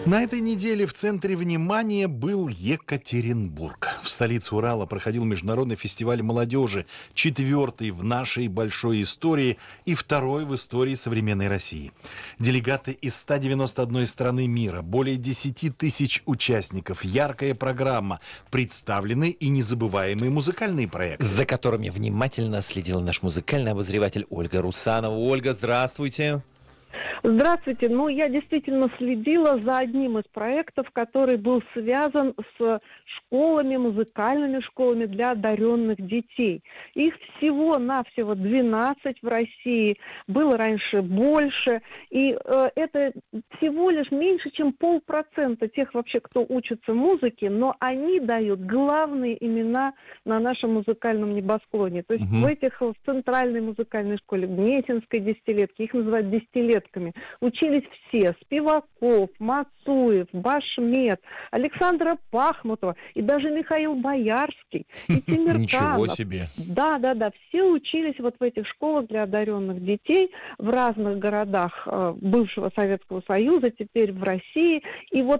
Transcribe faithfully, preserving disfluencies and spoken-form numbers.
На этой неделе в центре внимания был Екатеринбург. В столице Урала проходил международный фестиваль молодежи, четвертый в нашей большой истории и второй в истории современной России. Делегаты из ста девяноста одной страны мира, более десяти тысяч участников, яркая программа, представлены и незабываемые музыкальные проекты, за которыми внимательно следил наш музыкальный обозреватель Ольга Русанова. Ольга, здравствуйте. Здравствуйте. Ну, я действительно следила за одним из проектов, который был связан с школами, музыкальными школами для одаренных детей. Их всего-навсего двенадцать в России, было раньше больше, и э, это всего лишь меньше, чем полпроцента тех вообще, кто учится музыке, но они дают главные имена на нашем музыкальном небосклоне. То есть Угу. в этих, в центральной музыкальной школе, в Гнесинской десятилетке, их называют десятилетками, учились все: Спиваков, Мацуев, Башмет, Александра Пахмутова и даже Михаил Боярский, и Тимирканов. Ничего себе! Да, да, да, все учились вот в этих школах для одаренных детей в разных городах э, бывшего Советского Союза, теперь в России. И вот